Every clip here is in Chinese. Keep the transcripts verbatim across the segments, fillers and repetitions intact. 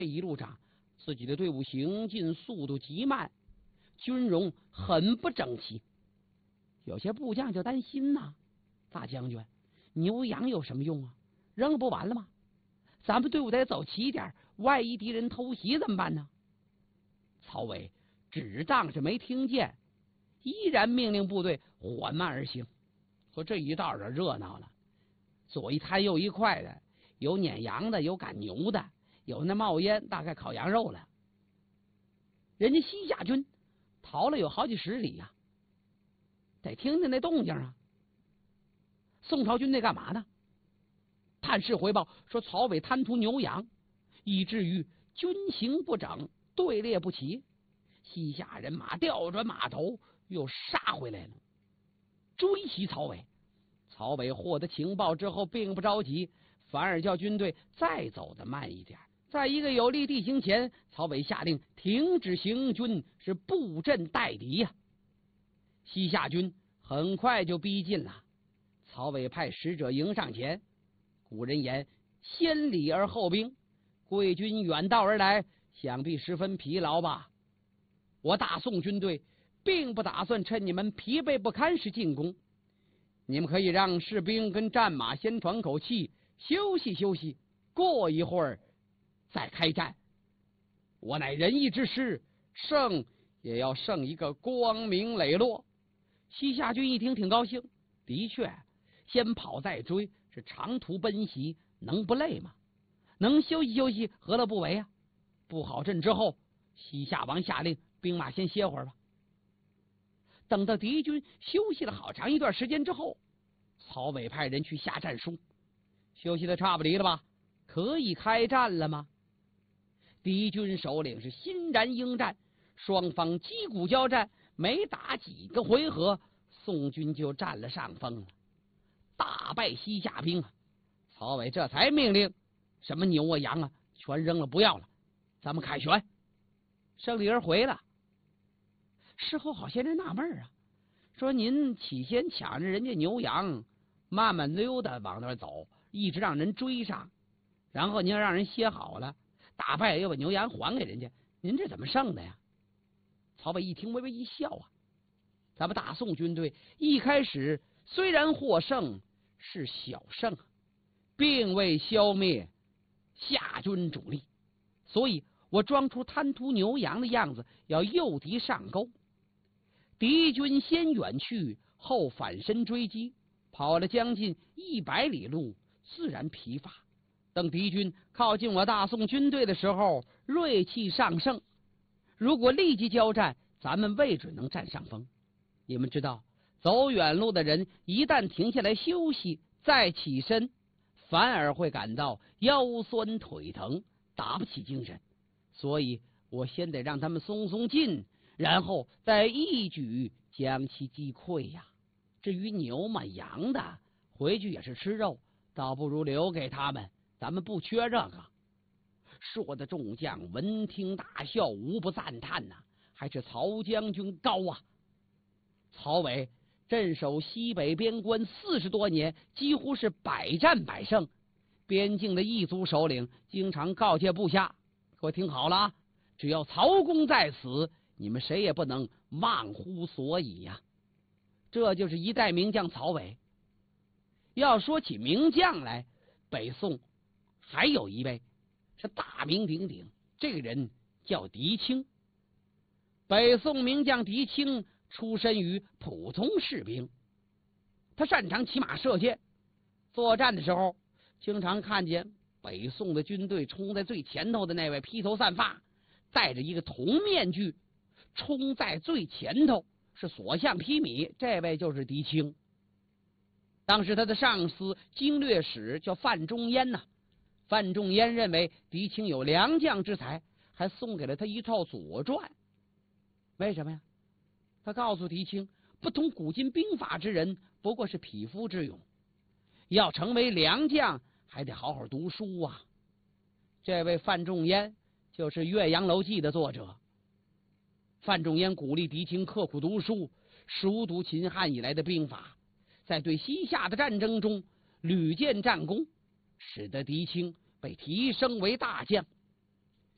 这一路上，自己的队伍行进速度极慢，军容很不整齐。有些部将就担心呐，大将军，牛羊有什么用啊？扔了不完了吗？咱们队伍得走齐点，万一敌人偷袭怎么办呢？曹伟只当是没听见，依然命令部队缓慢而行。说这一道的热闹了，左一摊右一块的，有撵羊的，有赶牛的，有那冒烟，大概烤羊肉了。人家西夏军逃了有好几十里呀、啊，得听听那动静啊。宋朝军队干嘛呢？探视回报说，曹伟贪图牛羊，以至于军形不整，队列不齐，西夏人马调转马头又杀回来了，追袭曹伟。曹伟获得情报之后并不着急，反而叫军队再走得慢一点。在一个有利地形前，曹伟下令停止行军，是布阵待敌呀、啊。西夏军很快就逼近了，曹伟派使者迎上前。古人言先礼而后兵，贵军远道而来，想必十分疲劳吧。我大宋军队并不打算趁你们疲惫不堪时进攻，你们可以让士兵跟战马先喘口气，休息休息，过一会儿再开战。我乃仁义之师，胜也要胜一个光明磊落。西夏军一听挺高兴，的确，先跑再追，是长途奔袭，能不累吗？能休息休息，何乐不为啊？布好阵之后，西夏王下令兵马先歇会儿吧。等到敌军休息了好长一段时间之后，曹伟派人去下战书，休息的差不离了吧？可以开战了吗？敌军首领是欣然应战，双方击鼓交战，没打几个回合，宋军就占了上风了，大败西夏兵啊！曹伟这才命令什么牛啊羊啊全扔了不要了，咱们凯旋，胜利而回了。事后好些人纳闷啊，说您起先抢着人家牛羊，慢慢溜达往那走，一直让人追上，然后您让人歇好了，打败又把牛羊还给人家，您这怎么胜的呀？曹伟一听微微一笑啊，咱们大宋军队一开始虽然获胜，是小胜，并未消灭夏军主力，所以我装出贪图牛羊的样子，要诱敌上钩。敌军先远去，后反身追击，跑了将近一百里路，自然疲乏。等敌军靠近我大宋军队的时候，锐气上盛。如果立即交战，咱们未准能占上风。你们知道，走远路的人一旦停下来休息，再起身，反而会感到腰酸腿疼，打不起精神。所以我先得让他们松松劲，然后再一举将其击溃呀。至于牛嘛羊的，回去也是吃肉，倒不如留给他们，咱们不缺这个。说的众将闻听大笑，无不赞叹呐、啊，还是曹将军高啊！曹伟镇守西北边关四十多年，几乎是百战百胜。边境的异族首领经常告诫部下：各位听好了啊，只要曹公在此，你们谁也不能忘乎所以呀、啊。这就是一代名将曹伟。要说起名将来，北宋还有一位是大名鼎鼎，这个人叫狄青。北宋名将狄青出身于普通士兵，他擅长骑马射箭，作战的时候经常看见北宋的军队冲在最前头的那位披头散发，戴着一个铜面具，冲在最前头，是所向披靡，这位就是狄青。当时他的上司经略使叫范仲淹呐、啊，范仲淹认为狄青有良将之才，还送给了他一套左传。为什么呀？他告诉狄青，不通古今兵法之人不过是匹夫之勇，要成为良将还得好好读书啊。这位范仲淹就是《岳阳楼记》的作者。范仲淹鼓励狄青刻苦读书，熟读秦汉以来的兵法，在对西夏的战争中屡建战功，使得狄青被提升为大将。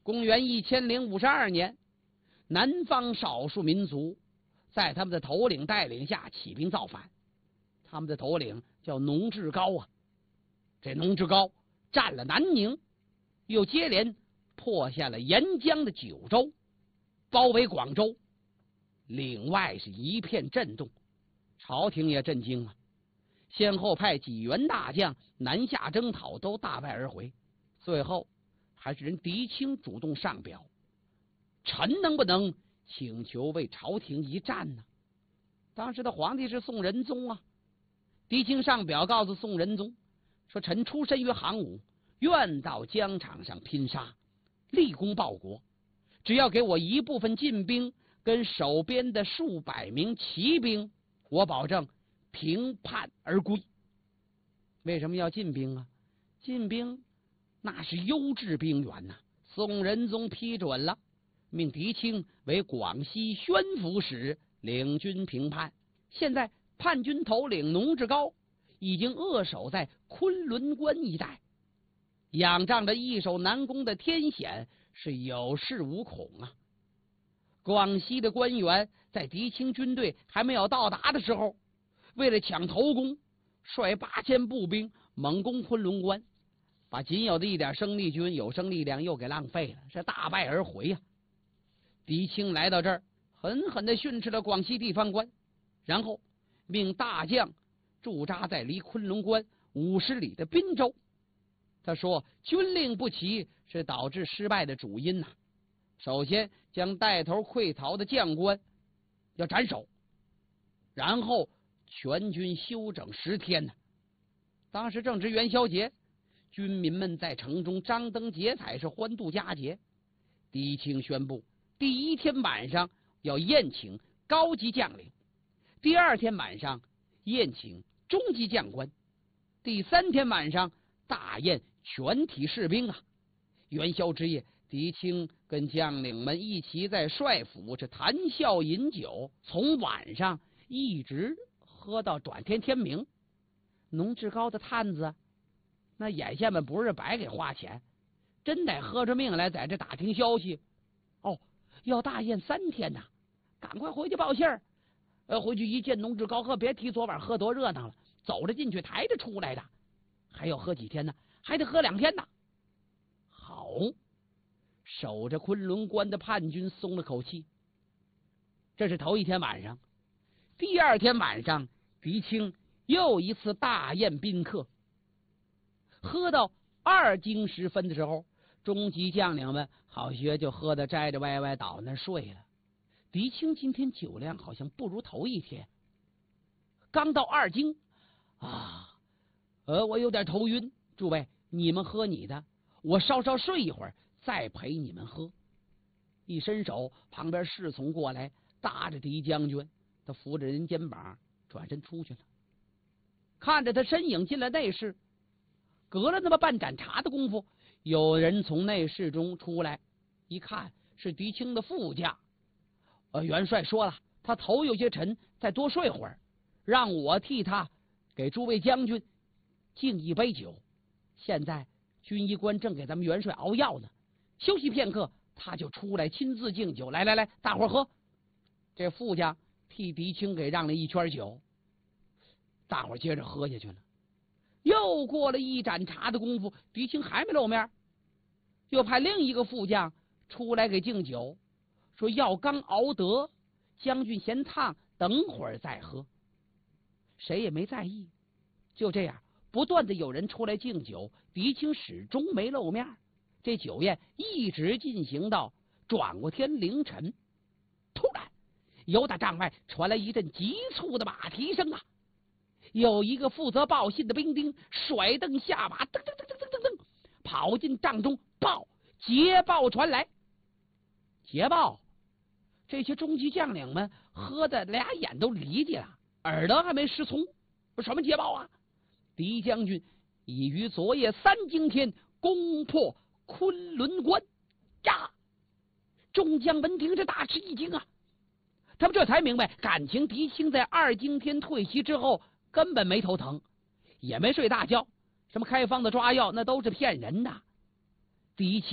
公元一千零五十二年，南方少数民族在他们的头领带领下起兵造反。他们的头领叫农志高啊。这农志高占了南宁，又接连破下了沿江的九州，包围广州，岭外是一片震动，朝廷也震惊了，先后派几员大将南下征讨，都大败而回。最后还是人狄青主动上表，臣能不能请求为朝廷一战呢？当时的皇帝是宋仁宗啊。狄青上表告诉宋仁宗说，臣出身于行伍，愿到疆场上拼杀，立功报国，只要给我一部分禁兵跟守边的数百名骑兵，我保证平叛而归。为什么要禁兵啊？禁兵那是优质兵员呐、啊。宋仁宗批准了，命狄青为广西宣抚使，领军平叛。现在叛军头领农志高已经扼守在昆仑关一带，仰仗着易守难攻的天险，是有恃无恐啊。广西的官员在狄青军队还没有到达的时候，为了抢头功，率八千步兵猛攻昆仑关，把仅有的一点生力军、有生力量又给浪费了，是大败而回呀、啊。狄青来到这儿，狠狠地训斥了广西地方官，然后命大将驻扎在离昆仑关五十里的滨州。他说，军令不齐是导致失败的主因呐、啊。首先将带头溃逃的将官要斩首，然后全军休整十天呢。当时正值元宵节，军民们在城中张灯结彩，是欢度佳节。狄青宣布，第一天晚上要宴请高级将领，第二天晚上宴请中级将官，第三天晚上大宴全体士兵啊！元宵之夜，狄青跟将领们一起在帅府这谈笑饮酒，从晚上一直喝到转天天明。农志高的探子，那眼线们不是白给花钱，真得喝着命来在这打听消息。哦，要大宴三天呐，赶快回去报信儿。呃，回去一见农志高，喝别提昨晚喝多热闹了，走着进去，抬着出来的，还要喝几天呢？还得喝两天呢。好，守着昆仑关的叛军松了口气。这是头一天晚上，第二天晚上，狄青又一次大宴宾客。喝到二更时分的时候，中级将领们好些就喝得摘着歪歪倒那睡了。狄青今天酒量好像不如头一天。刚到二更啊，呃，我有点头晕，诸位你们喝你的，我稍稍睡一会儿再陪你们喝。一伸手，旁边侍从过来搭着狄将军，他扶着人肩膀转身出去了。看着他身影进了内室，隔了那么半盏茶的功夫，有人从内室中出来，一看是狄青的副将。呃，元帅说了，他头有些沉，再多睡会儿，让我替他给诸位将军敬一杯酒。现在军医官正给咱们元帅熬药呢，休息片刻，他就出来亲自敬酒。来来来，大伙喝。这副将替狄青给让了一圈酒，大伙接着喝下去了。又过了一盏茶的功夫，狄青还没露面，又派另一个副将出来给敬酒，说药刚熬得，将军嫌烫，等会儿再喝。谁也没在意。就这样不断的有人出来敬酒，狄青始终没露面。这酒宴一直进行到转过天凌晨，突然由打帐外传来一阵急促的马蹄声啊！有一个负责报信的兵丁甩蹬下马，噔噔噔噔噔噔噔，跑进帐中报捷报传来。捷报！这些中级将领们喝的俩眼都离地了，耳朵还没失聪。什么捷报啊？狄将军已于昨夜三更天攻破昆仑关呀！众将闻听这大吃一惊啊！他们这才明白，感情狄青在二更天退席之后根本没头疼，也没睡大觉，什么开方子抓药那都是骗人的。狄青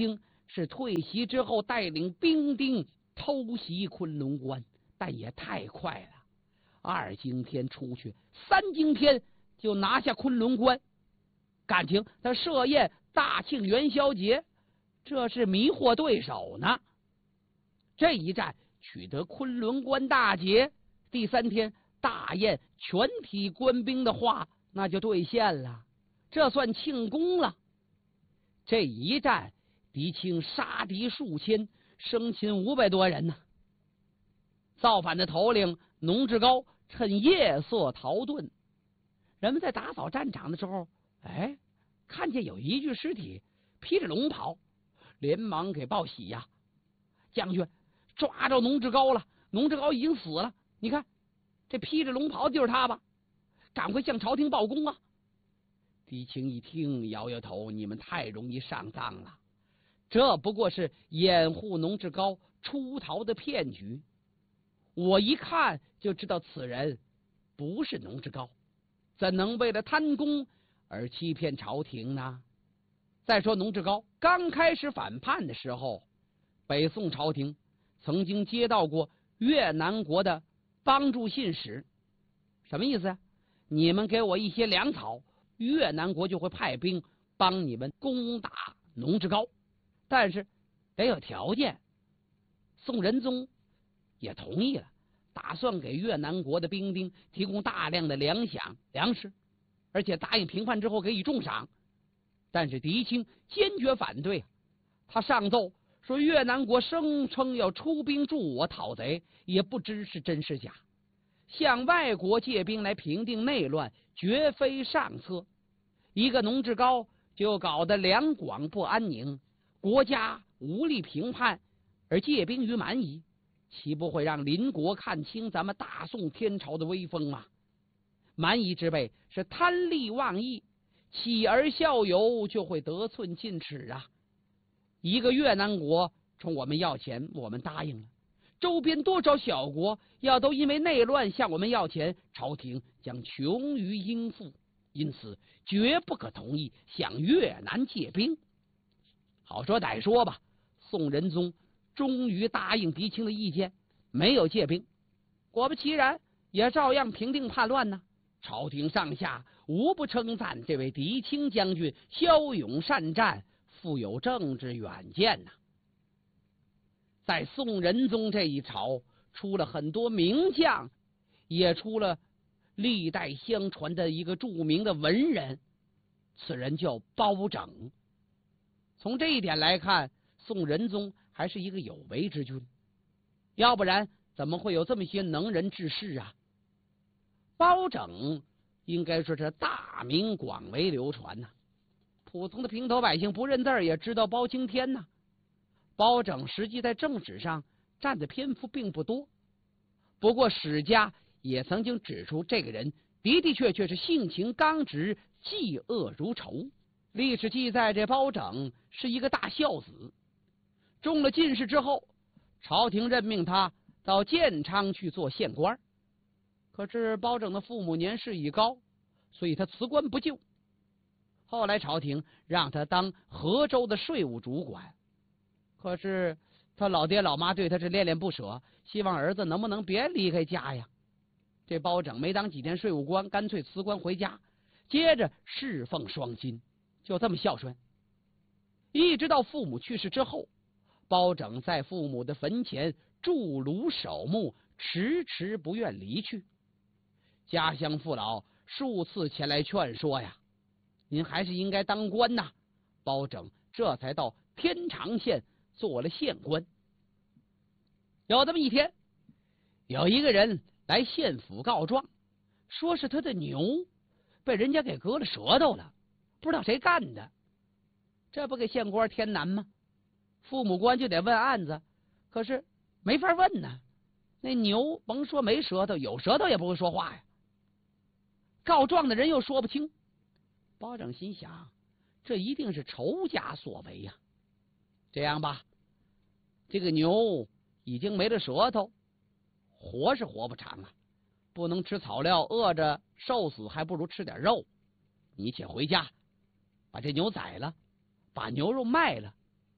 是退席之后带领兵丁偷袭昆仑关，但也太快了，二更天出去，三更天就拿下昆仑关。感情他设宴大庆元宵节，这是迷惑对手呢。这一战取得昆仑关大捷，第三天大宴全体官兵的话那就兑现了，这算庆功了。这一战狄青杀敌数千，生擒五百多人呢。造反的头领农志高趁夜色逃遁，人们在打扫战场的时候，哎，看见有一具尸体披着龙袍，连忙给报喜呀、啊！将军，抓着农志高了，农志高已经死了，你看这披着龙袍就是他吧？赶快向朝廷报功啊！狄青一听，摇摇头，你们太容易上当了，这不过是掩护农志高出逃的骗局。我一看就知道此人不是农志高，怎能为了贪功而欺骗朝廷呢？再说农志高刚开始反叛的时候，北宋朝廷曾经接到过越南国的帮助信使。什么意思啊？你们给我一些粮草，越南国就会派兵帮你们攻打农志高，但是得有条件。宋仁宗也同意了，打算给越南国的兵丁提供大量的粮饷粮食，而且答应平叛之后给予重赏。但是狄青坚决反对，他上奏说越南国声称要出兵助我讨贼，也不知是真是假，向外国借兵来平定内乱绝非上策。一个农志高就搞得两广不安宁，国家无力平叛，而借兵于蛮夷，岂不会让邻国看清咱们大宋天朝的威风吗？蛮夷之辈是贪利忘义，起而效尤，就会得寸进尺啊！一个越南国冲我们要钱，我们答应了，周边多少小国要都因为内乱向我们要钱，朝廷将穷于应付，因此绝不可同意向越南借兵。好说歹说吧，宋仁宗终于答应狄青的意见，没有借兵。果不其然，也照样平定叛乱呢。朝廷上下无不称赞这位狄青将军骁勇善战，富有政治远见呐。在宋仁宗这一朝，出了很多名将，也出了历代相传的一个著名的文人，此人叫包拯。从这一点来看，宋仁宗还是一个有为之君，要不然怎么会有这么些能人志士啊？包拯应该说是大名广为流传呐、啊，普通的平头百姓不认字儿也知道包青天呐、啊。包拯实际在正史上占的篇幅并不多，不过史家也曾经指出，这个人的的确确是性情刚直，嫉恶如仇。历史记载，这包拯是一个大孝子，中了进士之后，朝廷任命他到建昌去做县官。可是包拯的父母年事已高，所以他辞官不就。后来朝廷让他当河州的税务主管，可是他老爹老妈对他是恋恋不舍，希望儿子能不能别离开家呀。这包拯没当几天税务官，干脆辞官回家，接着侍奉双亲，就这么孝顺。一直到父母去世之后，包拯在父母的坟前筑炉守墓，迟迟不愿离去。家乡父老数次前来劝说呀，您还是应该当官呐。包拯这才到天长县做了县官。有这么一天，有一个人来县府告状，说是他的牛被人家给割了舌头了，不知道谁干的。这不给县官添难吗？父母官就得问案子，可是没法问呢。那牛甭说没舌头，有舌头也不会说话呀。告状的人又说不清。包拯心想，这一定是仇家所为呀。这样吧，这个牛已经没了舌头，活是活不长啊，不能吃草料，饿着受死，还不如吃点肉。你且回家把这牛宰了，把牛肉卖了，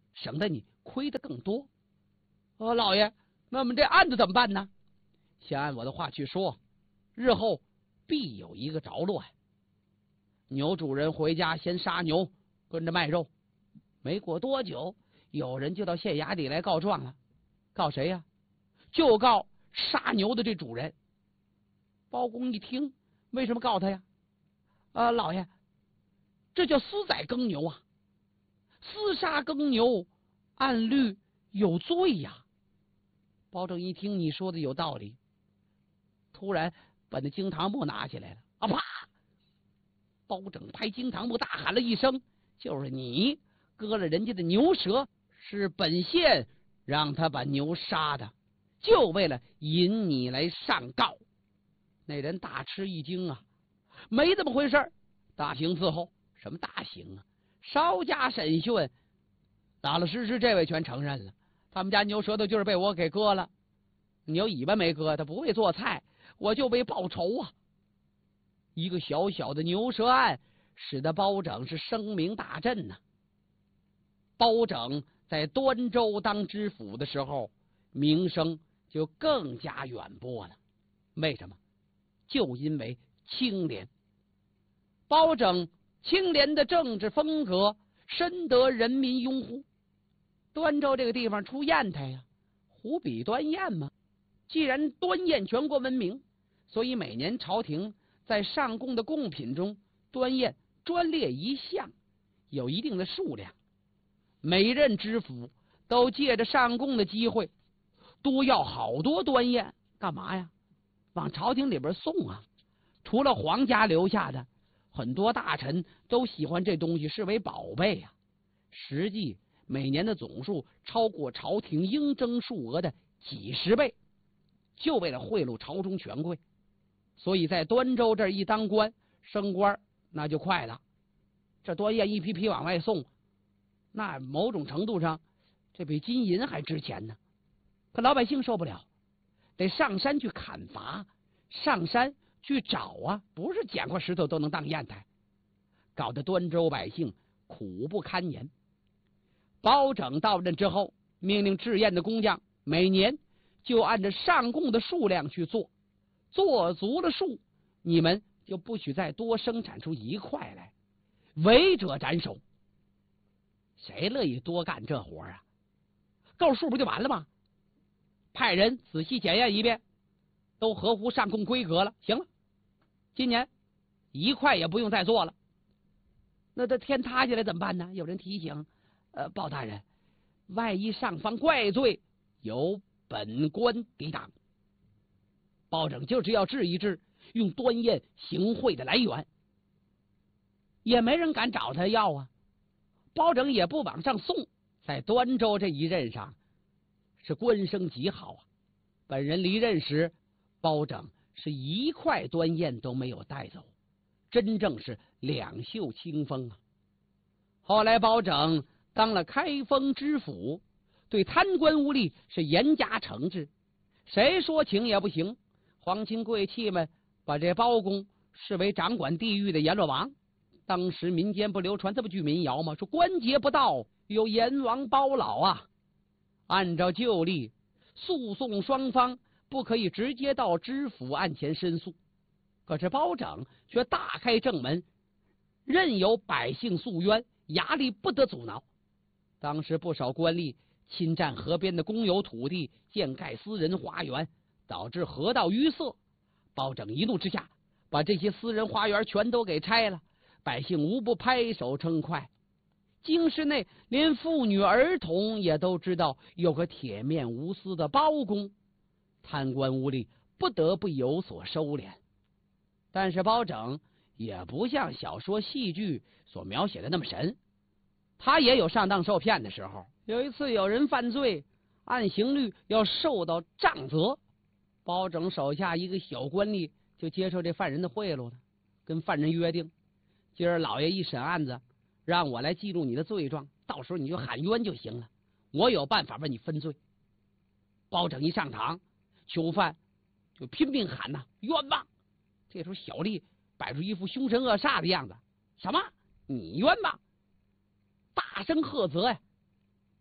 省得你亏得更多。哦，老爷，那么这案子怎么办呢？先按我的话去说，日后必有一个着落呀。牛主人回家先杀牛，跟着卖肉，没过多久，有人就到县衙里来告状了。告谁呀？就告杀牛的这主人。包公一听，为什么告他呀？啊，老爷，这叫私宰耕牛啊，私杀耕牛，按律有罪呀。包拯一听你说的有道理，突然把那惊堂木拿起来了，啊啪！包拯拍惊堂木大喊了一声：“就是你割了人家的牛舌，是本县让他把牛杀的，就为了引你来上告。”那人大吃一惊啊，没这么回事，大刑伺候。什么大刑啊？稍加审讯，老老实实这位全承认了，他们家牛舌头就是被我给割了。牛尾巴没割，他不会做菜，我就为报仇啊。一个小小的牛舌案，使得包拯是声名大振呐、啊。包拯在端州当知府的时候，名声就更加远播了。为什么？就因为清廉。包拯清廉的政治风格深得人民拥护。端州这个地方出砚台呀，湖北端砚嘛。既然端砚全国闻名，所以每年朝廷在上贡的贡品中，端砚专列一项，有一定的数量。每任知府都借着上贡的机会，多要好多端砚，干嘛呀？往朝廷里边送啊。除了皇家留下的，很多大臣都喜欢这东西，视为宝贝呀、啊。实际每年的总数超过朝廷应征数额的几十倍，就为了贿赂朝中权贵。所以在端州这一当官升官那就快了，这端砚一批批往外送，那某种程度上这比金银还值钱呢。可老百姓受不了，得上山去砍伐，上山去找啊，不是捡块石头都能当砚台，搞得端州百姓苦不堪言。包拯到任之后，命令制砚的工匠每年就按照上贡的数量去做，做足了数，你们就不许再多生产出一块来，违者斩首。谁乐意多干这活啊？够数不就完了吗？派人仔细检验一遍，都合乎上贡规格了，行了，今年一块也不用再做了。那这天塌下来怎么办呢？有人提醒，呃，包大人，万一上方怪罪，由本官抵挡。包拯就是要治一治用端砚行贿的来源，也没人敢找他要啊。包拯也不往上送，在端州这一任上是官声极好啊。本人离任时，包拯是一块端砚都没有带走，真正是两袖清风啊。后来包拯当了开封知府，对贪官污吏是严加惩治，谁说情也不行。皇亲贵戚们把这包公视为掌管地狱的阎罗王。当时民间不流传这么句民谣吗？说关节不到，有阎王包老啊。按照旧例，诉讼双方不可以直接到知府案前申诉，可是包拯却大开正门，任由百姓诉冤，衙吏不得阻挠。当时不少官吏侵占河边的公有土地，建盖私人花园，导致河道淤塞。包拯一怒之下，把这些私人花园全都给拆了，百姓无不拍手称快。京师内连妇女儿童也都知道有个铁面无私的包公，贪官污吏不得不有所收敛。但是包拯也不像小说戏剧所描写的那么神，他也有上当受骗的时候。有一次有人犯罪，按刑律要受到杖责，包拯手下一个小官吏就接受这犯人的贿赂了，跟犯人约定，今儿老爷一审案子，让我来记录你的罪状，到时候你就喊冤就行了，我有办法为你分罪。包拯一上场，囚犯就拼命喊呐、啊、冤枉。这时候小吏摆出一副凶神恶煞的样子，什么你冤枉？大声喝责呀！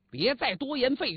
别再多言废